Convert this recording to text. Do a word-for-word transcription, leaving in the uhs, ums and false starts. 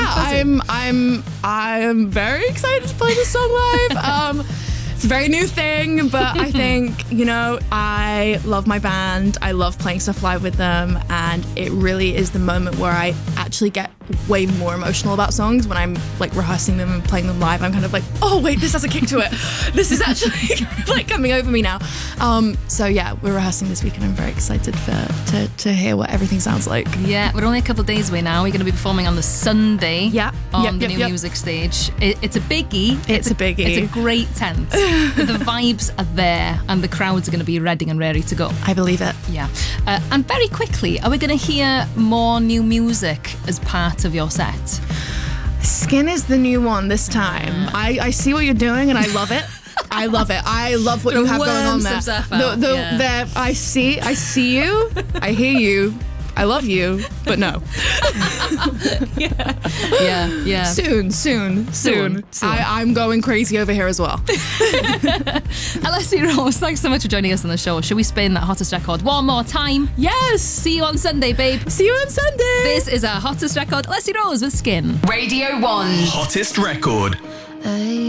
I'm I'm I'm very excited to play this song live. Um, it's a very new thing, but I think, you know, I love my band. I love playing stuff live with them, and it really is the moment where I actually get way more emotional about songs when I'm like rehearsing them and playing them live. I'm kind of like, oh wait, this has a kick to it. This is actually like coming over me now. Um, so yeah, we're rehearsing this week, and I'm very excited for to, to hear what everything sounds like. Yeah, we're only a couple of days away now. We're going to be performing on the Sunday. Yeah, on yep, the yep, new yep. music stage. It, it's a biggie. It's, it's a biggie. It's a great tent. The vibes are there, and the crowds are going to be ready and ready to go. I believe it. Yeah. Uh, and very quickly, are we going to hear more new music as part of your set? Skin is the new one this time. I, I see what you're doing, and I love it. I love it. I love what Gonna you have going on worm there. some stuff The, out, the, yeah. the, I see. I see you. I hear you. I love you, but no. yeah, yeah, yeah. Soon, soon, soon. Soon, soon. I, I'm going crazy over here as well. Alessia Rose, thanks so much for joining us on the show. Should we spin that hottest record one more time? Yes. See you on Sunday, babe. See you on Sunday. This is our hottest record, Alessia Rose with Skin. Radio one. Hottest record.